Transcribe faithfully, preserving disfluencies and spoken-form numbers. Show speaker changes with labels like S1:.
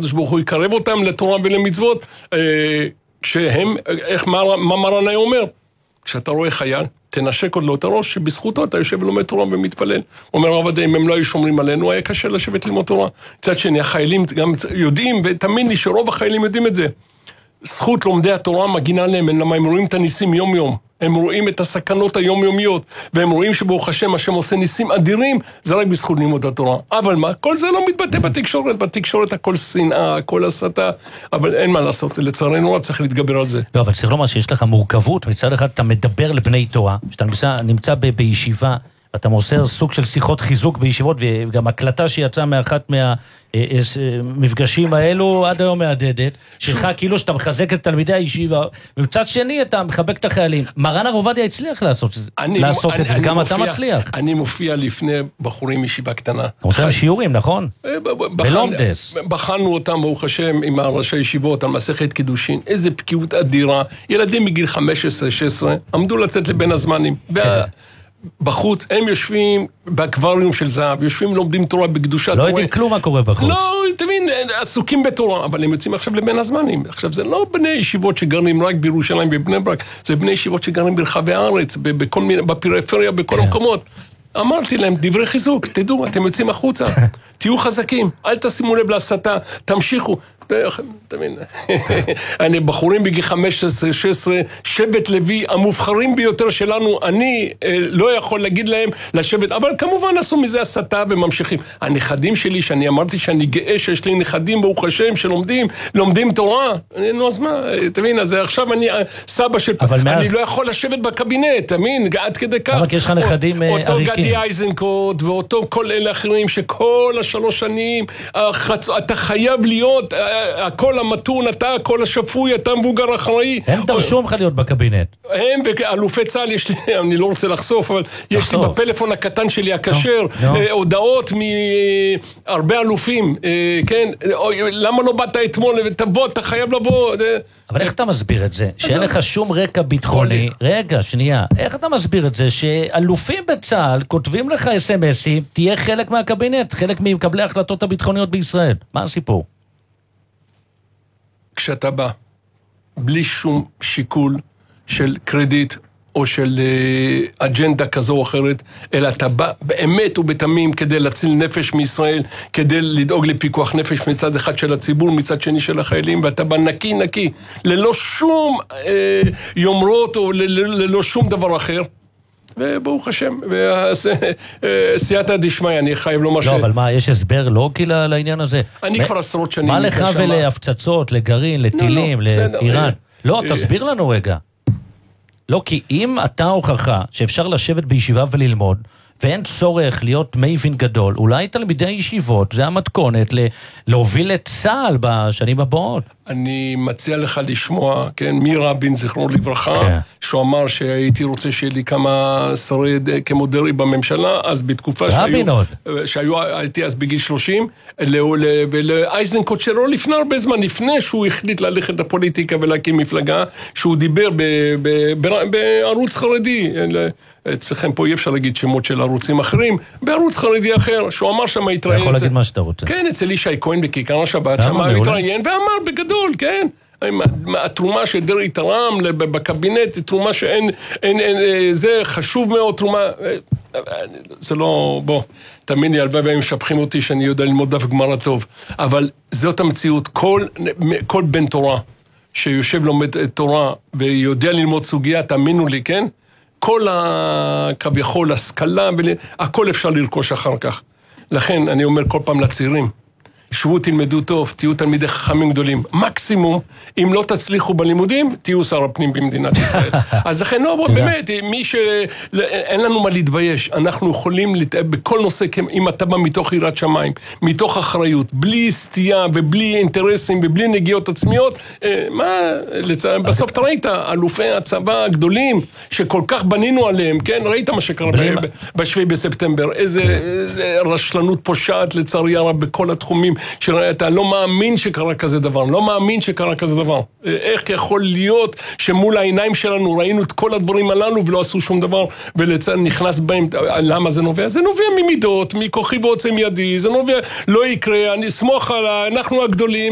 S1: שהקדוש ברוך הוא יקרב אותם לתורה ולמצוות, כשהם, איך, מה, מה מרן היה אומר? כשאתה רואה חייל, תנשק עוד לו את הראש, שבזכותו אתה יושב ולומד תורה ומתפלל. אומר רב עובדיה, אם הם לא היו שומרים עלינו, היה קשה לשבת ללמוד תורה. מצד שני, החיילים גם יודעים, ותאמין לי שרוב החיילים יודעים את זה. זכות לומדי התורה מגינה להם, למה הם רואים את הניסים יום יום. הם רואים את הסכנות היומיומיות, והם רואים שברוך השם, השם עושה ניסים אדירים, זה רק בזכות לימוד התורה. אבל מה? כל זה לא מתבטא בתקשורת, בתקשורת הכל שנאה, הכל הסתה, אבל אין מה לעשות, לצערנו צריך להתגבר על זה.
S2: לא, אבל צריך לומר שיש לך מורכבות, מצד אחד אתה מדבר לבני תורה, שאתה נמצא, נמצא ב- בישיבה, אתה מוסר סוג של שיחות חיזוק בישיבות, וגם הקלטה שיצאה מאחת מהמפגשים האלו עד היום מהדהדת, שלך כאילו שאתה מחזק את תלמידי הישיבה, ומצד שני אתה מחבק את החיילים. מרן הרב עובדיה הצליח לעשות את זה, גם אתה מצליח.
S1: אני מופיע לפני בחורים ישיבה קטנה.
S2: אתה עושה להם שיעורים, נכון? בלומדס.
S1: בחנו אותם, ברוך השם, עם הראשי ישיבות, על מסכת קידושין, איזה בקיאות אדירה. ילדים מגיל חמש עשרה שש עשרה עמדו לצאת לבין הזמנים. בחוץ, הם יושבים באקווריום של זהב, יושבים לומדים תורה בקדושת תורה.
S2: לא יודעים כלום מה קורה בחוץ.
S1: לא, תבין, עסוקים בתורה, אבל הם יוצאים עכשיו לבין הזמנים. עכשיו, זה לא בני ישיבות שגרים רק בירושלים ובבני ברק, זה בני ישיבות שגרים ברחבי הארץ, בכל מיני, בפריפריה, בכל המקומות. אמרתי להם, דברי חיזוק, תדעו, אתם יוצאים החוצה, תהיו חזקים, אל תשימו לב להסתה, תמשיכו. תבין, אני בחורים בגיל חמש עשרה שש עשרה, שבט לוי, המובחרים ביותר שלנו, אני לא יכול להגיד להם לשבט, אבל כמובן עשו מזה הסתה וממשיכים. הנכדים שלי, שאני אמרתי שאני גאה שיש לי נכדים ברוך השם שלומדים, לומדים תורה, נו אז מה, תבין, אז עכשיו אני סבא של... אני לא יכול לשבת בקבינט, תבין, עד כדי כך.
S2: אבל יש לך נכדים
S1: אותו גדי איזנקוט ואותו כל אלה אחרים שכל השלוש שנים, אתה חייב להיות... הכל המתון, אתה, הכל השפוי, אתה מבוגר אחראי.
S2: הם דרשו ממך להיות בקבינט.
S1: הם ואלופי צה"ל, יש לי, אני לא רוצה לחשוף, אבל יש לי בפלאפון הקטן שלי, הכשר, הודעות מהרבה אלופים, כן? למה לא באת אתמול? תבוא, אתה חייב לבוא.
S2: אבל איך אתה מסביר את זה? שאין לך שום רקע ביטחוני. רגע, שנייה. איך אתה מסביר את זה? שאלופים בצה"ל כותבים לך אס אם אסים, תהיה חלק מהקבינט, חלק ממקבלי ההחלטות הביטחוניות בישראל. מה הסיפור?
S1: כשאתה בא, בלי שום שיקול של קרדיט או של אה, אג'נדה כזו או אחרת, אלא אתה בא באמת ובתמים כדי להציל נפש מישראל, כדי לדאוג לפיקוח נפש מצד אחד של הציבור, מצד שני של החיילים, ואתה בא נקי נקי, ללא שום אה, יומרות או ללא, ללא שום דבר אחר. וברוך השם, וסייעתא דשמיא, אני חייב לומר ש...
S2: לא, אבל מה, יש הסבר לוגי לעניין הזה?
S1: אני כבר עשרות שנים...
S2: מה לך ולהפצצות, לגרעין, לטילים, לאיראן? לא, תסביר לנו רגע. לא, כי אם אתה הוכחה שאפשר לשבת בישיבה וללמוד, ואין צורך להיות מייבין גדול, אולי תלמידי ישיבות, זה המתכונת להוביל את צה"ל בשנים הבאות.
S1: אני מציע לך לשמוע, כן, מרבין זכרונו לברכה, שהוא אמר שהייתי רוצה שיהיה לי כמה שרי כמו דרעי בממשלה, אז בתקופה שהיו, הייתי אז בגיל שלושים, ולאייזנקוט שלו לפני הרבה זמן, לפני שהוא החליט ללכת לפוליטיקה ולהקים מפלגה, שהוא דיבר בערוץ חרדי, אצלכם פה אי אפשר להגיד שמות של ערוצים אחרים, בערוץ חרדי אחר, שהוא אמר שם התראיין...
S2: אתה יכול להגיד מה שאתה רוצה.
S1: כן, אצל ישי כהן בכיכר השבת, שם התראיין ואמר בגדול, כן, התרומה שדרעי תרם בקבינט, תרומה שאין, אין, אין, זה חשוב מאוד, תרומה, זה לא, בוא, תאמין לי, הלוואי והם משבחים אותי שאני יודע ללמוד דף גמרא טוב, אבל זאת המציאות, כל, כל בן תורה שיושב לומד תורה ויודע ללמוד סוגיה, תאמינו לי, כן? כל הכביכול, השכלה, הכל אפשר לרכוש אחר כך. לכן אני אומר כל פעם לצעירים, שבו תלמדו טוב, תהיו תלמידי חכמים גדולים. מקסימום, אם לא תצליחו בלימודים, תהיו שר הפנים במדינת ישראל. אז לכן, לא, באמת, מי ש... אין לנו מה להתבייש. אנחנו יכולים, בכל נושא, אם אתה בא מתוך יראת שמיים, מתוך אחריות, בלי סטייה ובלי אינטרסים ובלי נגיעות עצמיות, מה, בסוף אתה ראית, אלופי הצבא הגדולים, שכל כך בנינו עליהם, כן? ראית מה שקרה בשביעי בספטמבר, איזה רשלנות פושעת לצערי הרב בכל התחומים, שאתה לא מאמין שקרה כזה דבר, לא מאמין שקרה כזה דבר. איך יכול להיות שמול העיניים שלנו ראינו את כל הדברים הללו ולא עשו שום דבר, ולצד נכנס בהם, למה זה נובע? זה נובע ממידות, מכוחי בעוצם ידי, זה נובע, לא יקרה, אני אסמוך על אנחנו הגדולים,